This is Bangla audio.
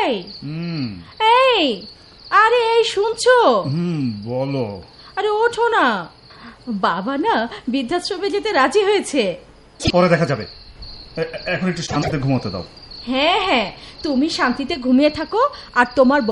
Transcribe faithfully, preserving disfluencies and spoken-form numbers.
এই এই আরে এই শুনছো? হুম বলো। আরে ওঠো না, বাবা না বৃদ্ধাশ্রমে যেতে রাজি হয়েছে। পরে দেখা যাবে, এখন একটু শান্তিতে ঘুমোতে দাও। হ্যাঁ হ্যাঁ, তুমি শান্তিতে ঘুমিয়ে থাকো আর তোমার